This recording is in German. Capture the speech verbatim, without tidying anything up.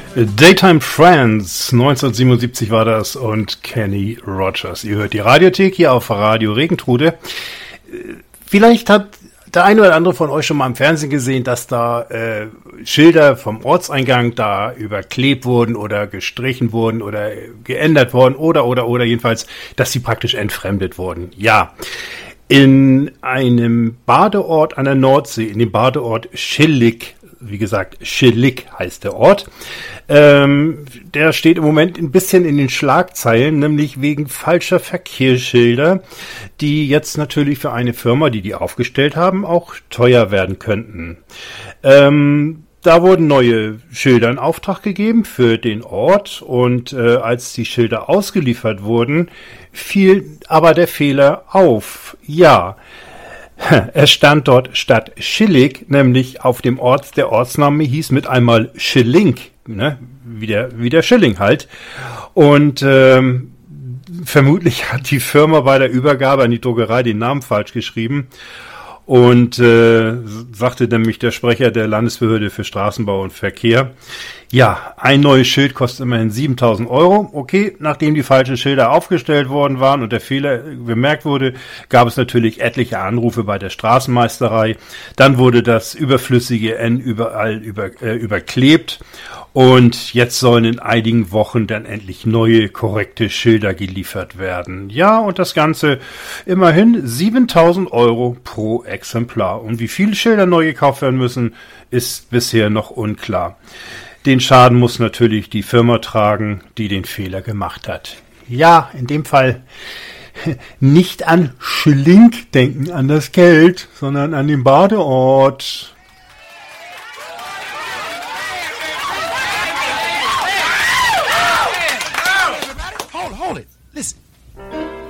Daytime Friends, neunzehnhundertsiebenundsiebzig war das, und Kenny Rogers. Ihr hört die Radiothek hier auf Radio Regentrude. Vielleicht hat der eine oder andere von euch schon mal im Fernsehen gesehen, dass da äh, Schilder vom Ortseingang da überklebt wurden oder gestrichen wurden oder geändert wurden oder, oder, oder jedenfalls, dass sie praktisch entfremdet wurden. Ja, in einem Badeort an der Nordsee, in dem Badeort Schillig, wie gesagt, Schillig heißt der Ort. Ähm, der steht im Moment ein bisschen in den Schlagzeilen, nämlich wegen falscher Verkehrsschilder, die jetzt natürlich für eine Firma, die die aufgestellt haben, auch teuer werden könnten. Ähm, da wurden neue Schilder in Auftrag gegeben für den Ort, und äh, als die Schilder ausgeliefert wurden, fiel aber der Fehler auf. Ja, es stand dort statt Schillig, nämlich auf dem Ort, der Ortsname hieß mit einmal Schilling, ne, wie der, wie der Schilling halt. Und ähm, vermutlich hat die Firma bei der Übergabe an die Druckerei den Namen falsch geschrieben. Und äh, sagte nämlich der Sprecher der Landesbehörde für Straßenbau und Verkehr, ja, ein neues Schild kostet immerhin siebentausend Euro. Okay, nachdem die falschen Schilder aufgestellt worden waren und der Fehler bemerkt wurde, gab es natürlich etliche Anrufe bei der Straßenmeisterei. Dann wurde das überflüssige N überall über, äh, überklebt. Und jetzt sollen in einigen Wochen dann endlich neue, korrekte Schilder geliefert werden. Ja, und das Ganze immerhin siebentausend Euro pro Exemplar. Und wie viele Schilder neu gekauft werden müssen, ist bisher noch unklar. Den Schaden muss natürlich die Firma tragen, die den Fehler gemacht hat. Ja, in dem Fall nicht an Schlink denken, an das Geld, sondern an den Badeort. Hold, hold it. Listen.